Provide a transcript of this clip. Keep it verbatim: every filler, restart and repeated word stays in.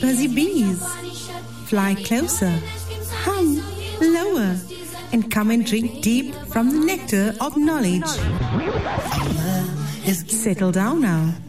Buzzy bees, fly closer, hum lower, and come and drink deep from the nectar of knowledge. Settle down now